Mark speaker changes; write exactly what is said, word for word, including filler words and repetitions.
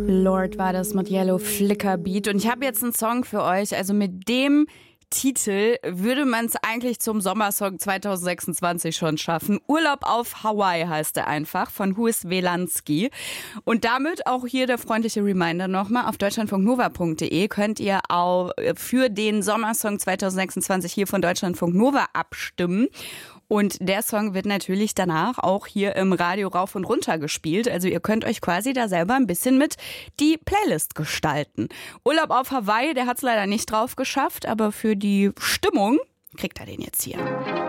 Speaker 1: Lord war das mit Yellow Flicker Beat. Und ich habe jetzt einen Song für euch. Also mit dem Titel würde man es eigentlich zum Sommersong zwanzig sechsundzwanzig schon schaffen. Urlaub auf Hawaii heißt er einfach, von Huis Welansky. Und damit auch hier der freundliche Reminder nochmal, auf deutschlandfunknova punkt de könnt ihr auch für den Sommersong zwanzig sechsundzwanzig hier von Deutschlandfunk Nova abstimmen. Und der Song wird natürlich danach auch hier im Radio rauf und runter gespielt. Also ihr könnt euch quasi da selber ein bisschen mit die Playlist gestalten. Urlaub auf Hawaii, der hat es leider nicht drauf geschafft, aber für die Stimmung kriegt er den jetzt hier.